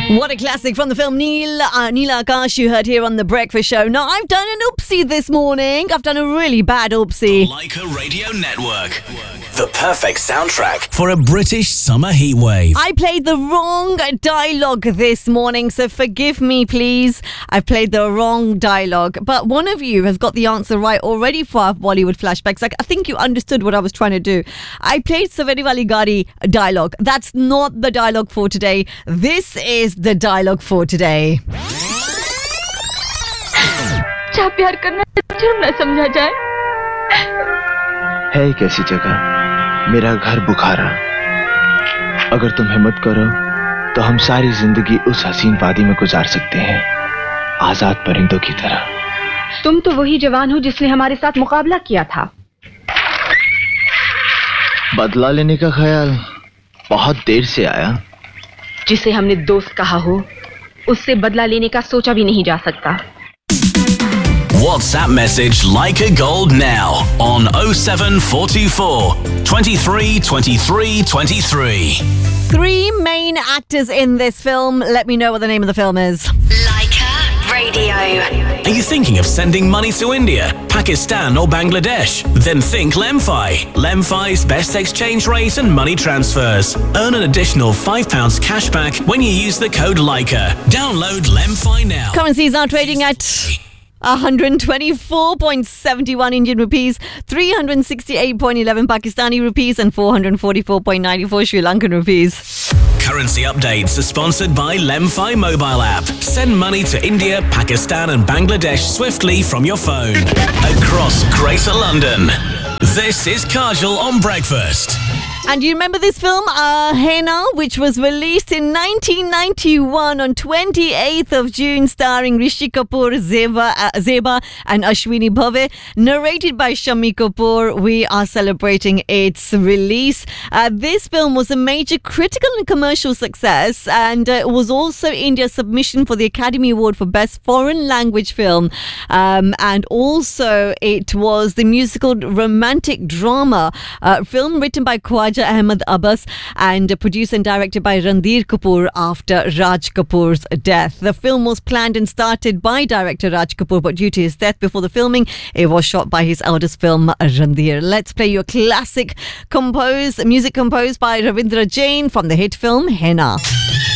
What a classic from the film Neela Akash you heard here on The Breakfast Show. Now, I've done an oopsie this morning. I've done a really bad oopsie. Leica Radio Network. The perfect soundtrack for a British summer heatwave. I played the wrong dialogue this morning, so forgive me, please. I've played the wrong dialogue. But one of you has got the answer right already for our Bollywood flashbacks. I think you understood what I was trying to do. I played Saveri Wali Gadi dialogue. That's not the dialogue for today. This is the dialogue for today. क्या प्यार करना जुर्म न समझा जाए है एक ऐसी जगह मेरा घर बुखारा अगर तुम हिम्मत करो तो हम सारी जिंदगी उस हसीन वादी में गुजार सकते हैं आजाद परिंदों की तरह तुम तो वही जवान हो जिसने हमारे साथ मुकाबला किया था बदला लेने का ख्याल बहुत देर से आया जिसे हमने दोस्त कहा हो उससे बदला लेने का सोचा भी नहीं जा सकता WhatsApp message Leica Gold now on 07424 23 23 23. Three main actors in this film. Let me know what the name of the film is. Leica Radio. Are you thinking of sending money to India, Pakistan or Bangladesh? Then think Lemfi. Lemfi's best exchange rate and money transfers. Earn an additional £5 cash back when you use the code Leica. Download Lemfi now. Currencies are trading at 124.71 Indian rupees, 368.11 Pakistani rupees and 444.94 Sri Lankan rupees. Currency updates are sponsored by Lemfi mobile app. Send money to India, Pakistan and Bangladesh swiftly from your phone. Across Greater London. This is Kajal on Breakfast. And do you remember this film, Henna, which was released in 1991 on 28th of June, starring Rishi Kapoor, Zeba and Ashwini Bhave, narrated by Shammi Kapoor. We are celebrating its release. This film was a major critical and commercial success and was also India's submission for the Academy Award for Best Foreign Language Film. And also it was the musical romantic drama film written by Khwaja Ahmed Abbas and produced and directed by Ranbir Kapoor after Raj Kapoor's death. The film was planned and started by director Raj Kapoor, but due to his death before the filming, it was shot by his eldest film, Ranbir. Let's play your classic music composed by Ravindra Jain from the hit film Henna.